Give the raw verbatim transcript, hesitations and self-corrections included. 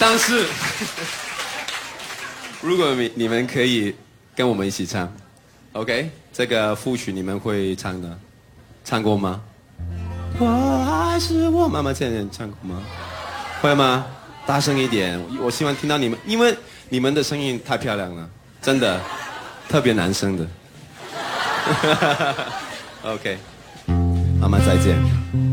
但是如果你你们可以跟我们一起唱 ，OK， 这个副曲你们会唱的，唱过吗？我还是我妈妈，之前唱过吗？会吗？大声一点，我希望听到你们，因为你们的声音太漂亮了，真的，特别男生的。OK， 妈妈再见。